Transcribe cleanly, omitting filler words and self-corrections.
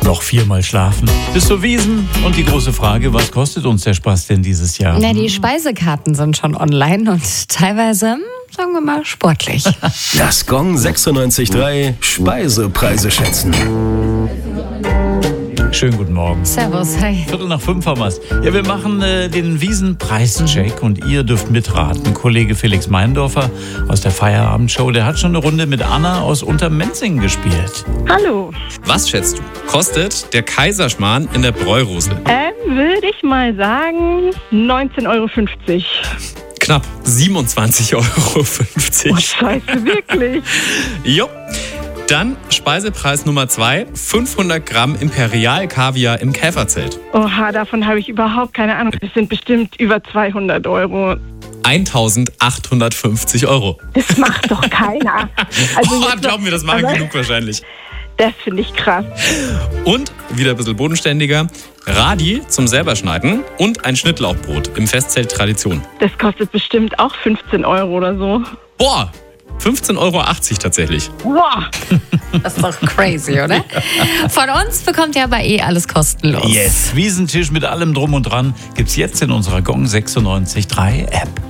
Noch 4-mal schlafen. Bis zur Wiesn. Und die große Frage, was kostet uns der Spaß denn dieses Jahr? Na, die Speisekarten sind schon online und teilweise, sagen wir mal, sportlich. Das Gong 96.3 Speisepreise schätzen. Schönen guten Morgen. Servus, hi. 4:45 haben wir's. Ja, wir machen den Wiesn-Preischeck und ihr dürft mitraten. Kollege Felix Meindorfer aus der Feierabendshow, der hat schon eine Runde mit Anna aus Untermenzing gespielt. Hallo. Was schätzt du? Kostet der Kaiserschmarrn in der Bräurosel? Würde ich mal sagen 19,50 €. Knapp 27,50 Oh, €. scheiße, wirklich? Jo. Dann Speisepreis Nummer 2, 500 Gramm Imperial-Kaviar im Käferzelt. Oha, davon habe ich überhaupt keine Ahnung. Das sind bestimmt über 200 €. 1.850 €. Das macht doch keiner. Also Glaub mir, das machen genug wahrscheinlich. Das finde ich krass. Und, wieder ein bisschen bodenständiger, Radi zum selberschneiden und ein Schnittlauchbrot im Festzelt Tradition. Das kostet bestimmt auch 15 € oder so. Boah, 15,80 € tatsächlich. Boah. Das ist doch crazy, oder? Von uns bekommt ihr aber alles kostenlos. Yes, Wiesentisch mit allem Drum und Dran gibt's jetzt in unserer Gong 96.3 App.